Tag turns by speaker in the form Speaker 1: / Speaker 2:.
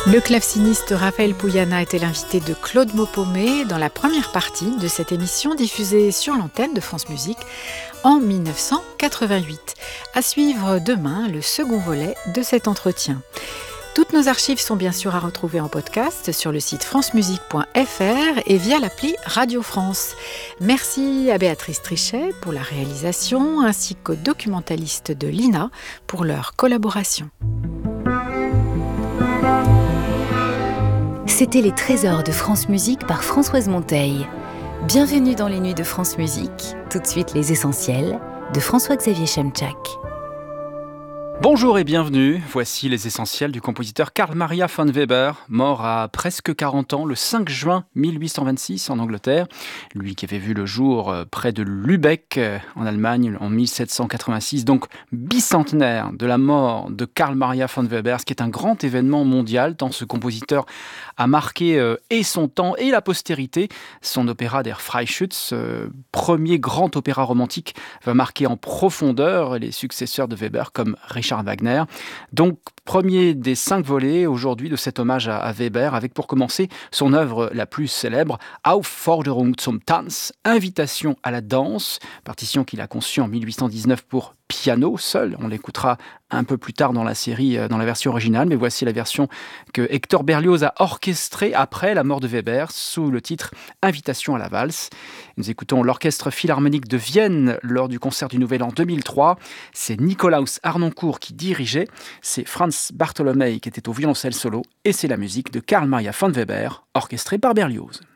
Speaker 1: Le claveciniste Raphaël Pouyanné était l'invité de Claude Maupomé dans la première partie de cette émission diffusée sur l'antenne de France Musique en 1988. À suivre demain le second volet de cet entretien. Toutes nos archives sont bien sûr à retrouver en podcast sur le site francemusique.fr et via l'appli Radio France. Merci à Béatrice Trichet pour la réalisation ainsi qu'aux documentalistes de l'INA pour leur collaboration.
Speaker 2: C'était les trésors de France Musique par Françoise Monteil. Bienvenue dans les nuits de France Musique. Tout de suite les essentiels de François-Xavier Chemczak.
Speaker 3: Bonjour et bienvenue, voici les essentiels du compositeur Carl Maria von Weber, mort à presque 40 ans le 5 juin 1826 en Angleterre. Lui qui avait vu le jour près de Lübeck en Allemagne en 1786, donc bicentenaire de la mort de Carl Maria von Weber, ce qui est un grand événement mondial tant ce compositeur a marqué et son temps et la postérité. Son opéra Der Freischütz, premier grand opéra romantique, va marquer en profondeur les successeurs de Weber comme Richard Wagner. Donc, premier des 5 volets aujourd'hui de cet hommage à Weber, avec pour commencer son œuvre la plus célèbre, Aufforderung zum Tanz, invitation à la danse, partition qu'il a conçue en 1819 pour piano seul. On l'écoutera un peu plus tard dans la série, dans la version originale, mais voici la version que Hector Berlioz a orchestrée après la mort de Weber sous le titre Invitation à la valse. Nous écoutons l'Orchestre Philharmonique de Vienne lors du concert du Nouvel An 2003. C'est Nikolaus Harnoncourt qui dirigeait, c'est Franz Bartholomei qui était au violoncelle solo et c'est la musique de Carl Maria von Weber orchestrée par Berlioz.